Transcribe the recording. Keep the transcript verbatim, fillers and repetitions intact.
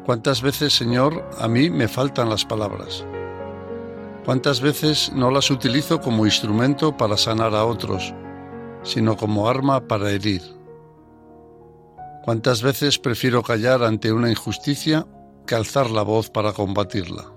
¿Cuántas veces, Señor, a mí me faltan las palabras? ¿Cuántas veces no las utilizo como instrumento para sanar a otros, sino como arma para herir? ¿Cuántas veces prefiero callar ante una injusticia que alzar la voz para combatirla?